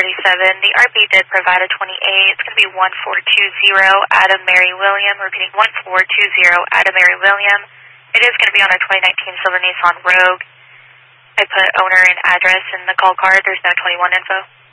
The RP did provide a 28. It's going to be 1420 Adam Mary William. Repeating, 1420 Adam Mary William. It is going to be on a 2019 silver Nissan Rogue. I put owner and address in the call card. There's no 21 info.